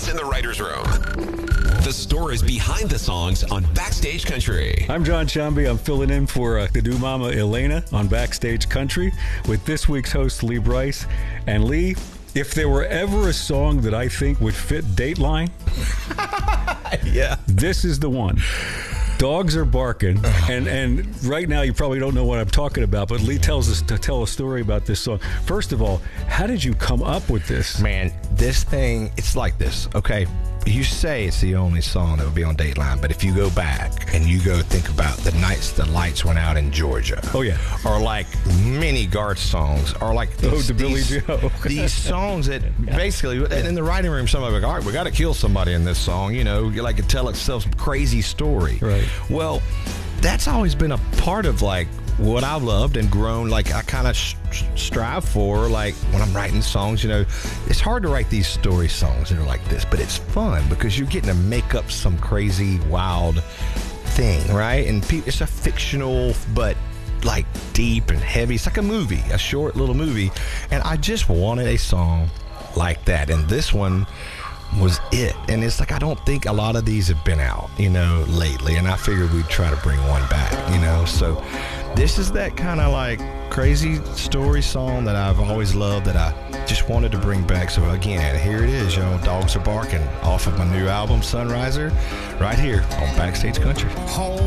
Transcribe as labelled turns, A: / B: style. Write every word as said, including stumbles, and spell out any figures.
A: in the writer's room. The stories behind the songs on Backstage Country.
B: I'm John Shambi. I'm filling in for uh, the new mama Elena on Backstage Country with this week's host, Lee Bryce. And Lee, if there were ever a song that I think would fit Dateline,
C: yeah,
B: this is the one. Dogs are barking, and, and right now you probably don't know what I'm talking about, but Lee tells us to tell a story about this song. First of all, how did you come up with this?
C: Man, this thing, it's like this, okay? You say it's the only song that would be on Dateline, but if you go back and you go think about the nights the lights went out in Georgia.
B: Oh, yeah.
C: Or like many Garth songs, or like these,
B: Oh, to Billy
C: these,
B: Joe.
C: these songs that basically, in the writing room, some of them are like, all right, we got to kill somebody in this song, you know, you like to tell itself some crazy story.
B: Right.
C: Well, that's always been a part of like what I've loved and grown, like I kind of sh- strive for, like when I'm writing songs, you know, it's hard to write these story songs that are like this, but it's fun because you're getting to make up some crazy, wild thing, right? And pe- it's a fictional, but like deep and heavy. It's like a movie, a short little movie. And I just wanted a song like that. And this one was it. And it's like, I don't think a lot of these have been out, you know, lately. And I figured we'd try to bring one back, you know. So this is that kind of like crazy story song that I've always loved that I just wanted to bring back. So again, here it is, you know, Dogs Are Barking off of my new album, Sunriser, right here on Backstage Country.
D: Home.